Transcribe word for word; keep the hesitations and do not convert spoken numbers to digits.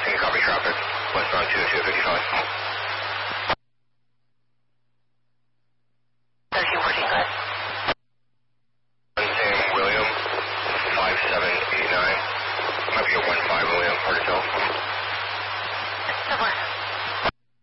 Can you copy traffic? Westbound two oh two fifty-five.